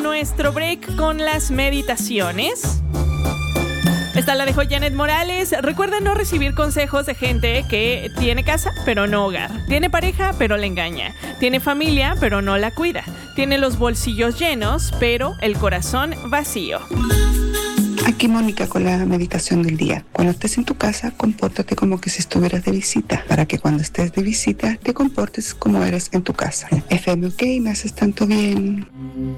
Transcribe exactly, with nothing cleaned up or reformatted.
nuestro break con las meditaciones. Esta la dejó Janet Morales. Recuerda no recibir consejos de gente que tiene casa, pero no hogar. Tiene pareja, pero la engaña. Tiene familia, pero no la cuida. Tiene los bolsillos llenos, pero el corazón vacío. Aquí Mónica con la meditación del día. Cuando estés en tu casa, compórtate como que si estuvieras de visita, para que cuando estés de visita te comportes como eres en tu casa. F M OK, me haces tanto bien.